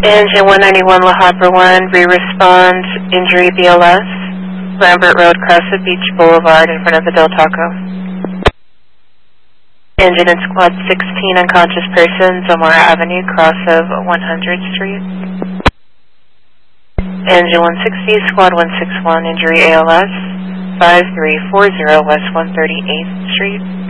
Engine 191 La Habra 1, re-responds, injury BLS, Lambert Road, Crescent Beach Boulevard in front of the Del Taco. Engine in Squad 16, unconscious person, Zamora Avenue, cross of 100th Street. Engine 160, Squad 161, injury ALS, 5340 West 138th Street.